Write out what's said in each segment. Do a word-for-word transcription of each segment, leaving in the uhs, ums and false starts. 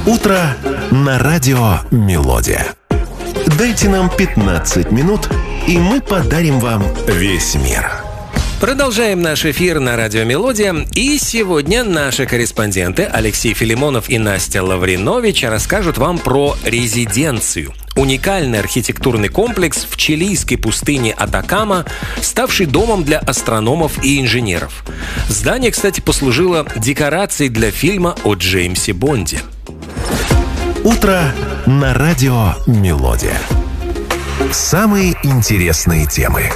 Утро на радио «Мелодия». Дайте нам пятнадцать минут, и мы подарим вам весь мир. Продолжаем наш эфир на радио «Мелодия». И сегодня наши корреспонденты Алексей Филимонов и Настя Лавринович расскажут вам про резиденцию. Уникальный архитектурный комплекс в чилийской пустыне Атакама, ставший домом для астрономов и инженеров. Здание, кстати, послужило декорацией для фильма о Джеймсе Бонде. Утро на радио «Мелодия». Самые интересные темы.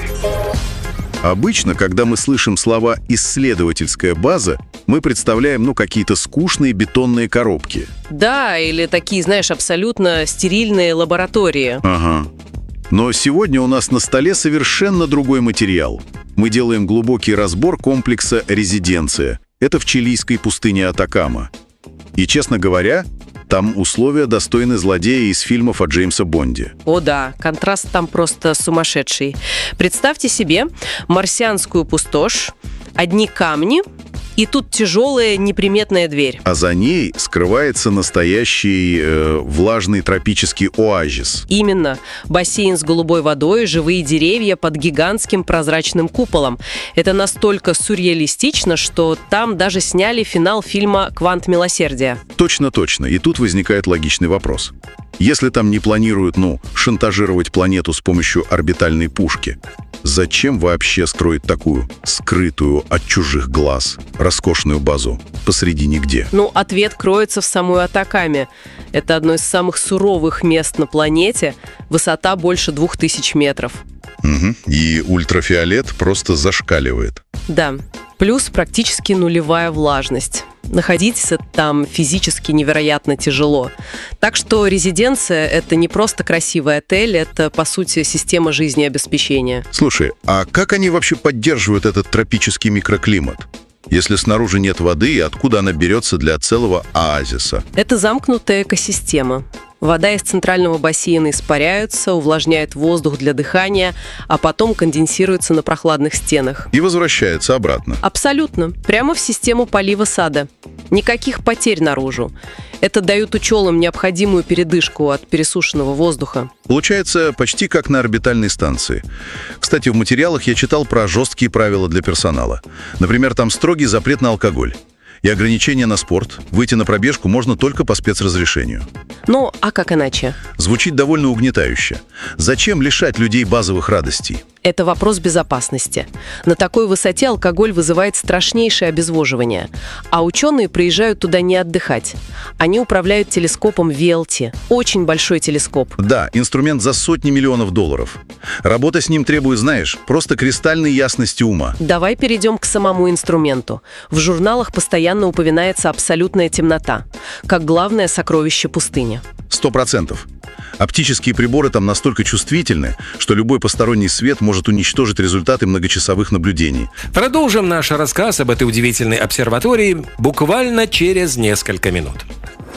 Обычно, когда мы слышим слова «исследовательская база», мы представляем, ну, какие-то скучные бетонные коробки. Да, или такие, знаешь, абсолютно стерильные лаборатории. Ага. Но сегодня у нас на столе совершенно другой материал. Мы делаем глубокий разбор комплекса «Резиденция». Это в чилийской пустыне Атакама. И, честно говоря, там условия достойны злодея из фильмов о Джеймсе Бонде. О да, контраст там просто сумасшедший. Представьте себе марсианскую пустошь, одни камни, и тут тяжелая неприметная дверь. А за ней скрывается настоящий э, влажный тропический оазис. Именно. Бассейн с голубой водой, живые деревья под гигантским прозрачным куполом. Это настолько сюрреалистично, что там даже сняли финал фильма «Квант милосердия». Точно-точно. И тут возникает логичный вопрос. Если там не планируют, ну, шантажировать планету с помощью орбитальной пушки, зачем вообще строить такую скрытую от чужих глаз роскошную базу посреди нигде? Ну, ответ кроется в самой Атакаме. Это одно из самых суровых мест на планете. Высота больше двух тысяч метров. Угу. И ультрафиолет просто зашкаливает. Да. Плюс практически нулевая влажность. Находиться там физически невероятно тяжело. Так что резиденция – это не просто красивый отель, это, по сути, система жизнеобеспечения. Слушай, а как они вообще поддерживают этот тропический микроклимат? Если снаружи нет воды, откуда она берется для целого оазиса? Это замкнутая экосистема. Вода из центрального бассейна испаряется, увлажняет воздух для дыхания, а потом конденсируется на прохладных стенах. И возвращается обратно. Абсолютно. Прямо в систему полива сада. Никаких потерь наружу. Это дает ученым необходимую передышку от пересушенного воздуха. Получается почти как на орбитальной станции. Кстати, в материалах я читал про жесткие правила для персонала. Например, там строгий запрет на алкоголь. И ограничения на спорт. Выйти на пробежку можно только по спецразрешению. Ну, а как иначе? Звучит довольно угнетающе. Зачем лишать людей базовых радостей? Это вопрос безопасности. На такой высоте алкоголь вызывает страшнейшее обезвоживание. А ученые приезжают туда не отдыхать. Они управляют телескопом ви эл ти. Очень большой телескоп. Да, инструмент за сотни миллионов долларов. Работа с ним требует, знаешь, просто кристальной ясности ума. Давай перейдем к самому инструменту. В журналах постоянно упоминается абсолютная темнота, как главное сокровище пустыни. Сто процентов. Оптические приборы там настолько чувствительны, что любой посторонний свет может уничтожить результаты многочасовых наблюдений. Продолжим наш рассказ об этой удивительной обсерватории буквально через несколько минут.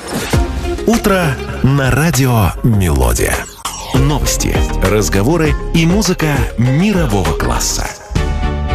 Утро на радио «Мелодия». Новости, разговоры и музыка мирового класса.